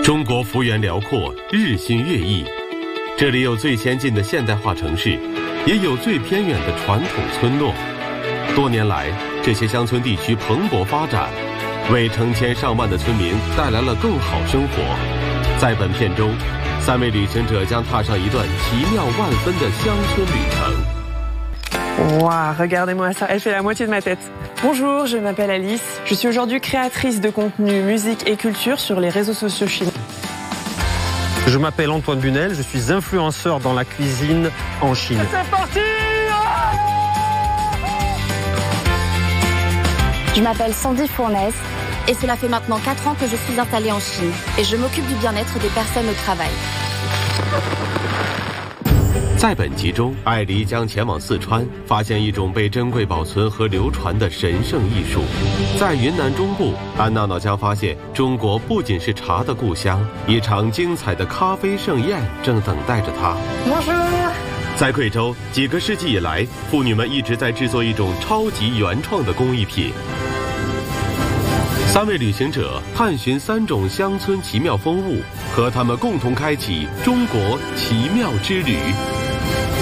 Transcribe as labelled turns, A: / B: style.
A: 中国幅员辽阔，日新月异，这里有最先进的现代化城市，也有最偏远的传统村落。多年来，这些乡村地区蓬勃发展，为成千上万的村民带来了更好生活。在本片中，3位旅行者将踏上一段奇妙万分的乡村旅程。
B: Waouh, regardez-moi ça, elle fait la moitié de ma tête. Bonjour, je m'appelle Alice. Je suis aujourd'hui créatrice de contenu musique et culture sur les réseaux sociaux chinois.
C: Je m'appelle Antoine Bunel, je suis influenceur dans la cuisine en Chine.
B: C'est parti!
D: Je m'appelle Sandy Fournaise et cela fait maintenant 4 ans que je suis installée en Chine et je m'occupe du bien-être des personnes au travail.
A: 在本集中，艾黎将前往四川，发现一种被珍贵保存和流传的神圣艺术。在云南中部，安闹闹将发现，中国不仅是茶的故乡，一场精彩的咖啡盛宴正等待着他。在贵州，几个世纪以来，妇女们一直在制作一种超级原创的工艺品。3位旅行者探寻3种乡村奇妙风物，和他们共同开启中国奇妙之旅。